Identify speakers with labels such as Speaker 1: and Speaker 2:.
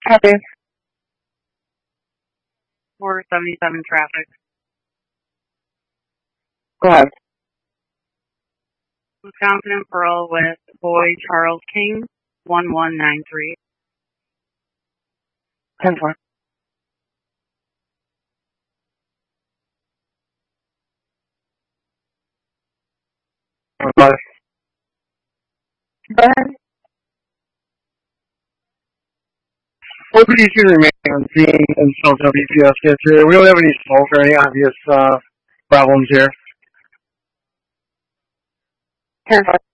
Speaker 1: Copy.
Speaker 2: 477 traffic.
Speaker 1: Go ahead.
Speaker 2: Wisconsin and Pearl with boy Charles King, 1193.
Speaker 1: 10-4. Go ahead. OPD should remain on scene until WPS gets here. We don't have any smoke or any obvious problems here. 10-4.